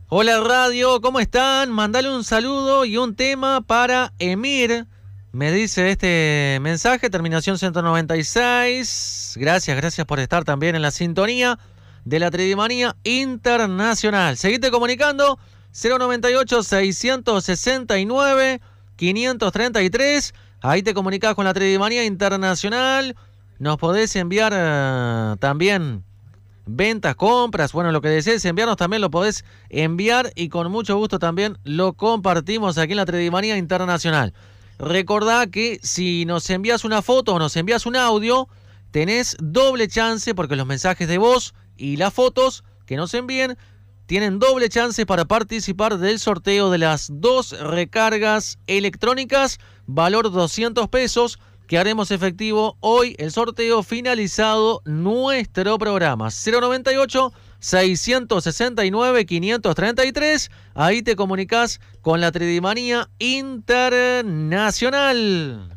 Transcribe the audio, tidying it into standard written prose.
Hola radio, ¿cómo están? Mandale un saludo y un tema para Emir. Me dice este mensaje, terminación 196. Gracias por estar también en la sintonía de la Tridimanía Internacional. Seguite comunicando 098-669-533. Ahí te comunicás con la Tridimanía Internacional. Nos podés enviar también ventas, compras, bueno, lo que desees enviarnos también lo podés enviar y con mucho gusto también lo compartimos aquí en la Tridimanía Internacional. Recordá que si nos envías una foto o nos envías un audio, tenés doble chance porque los mensajes de voz y las fotos que nos envíen tienen doble chance para participar del sorteo de las 2 recargas electrónicas, valor 200 pesos, que haremos efectivo hoy el sorteo finalizado nuestro programa. 098-669-533. Ahí te comunicas con la Tridimanía Internacional.